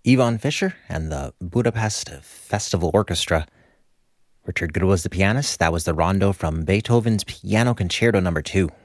Yvonne Fisher and the Budapest Festival Orchestra. Richard Good was the pianist. That was the rondo from Beethoven's Piano Concerto No. 2.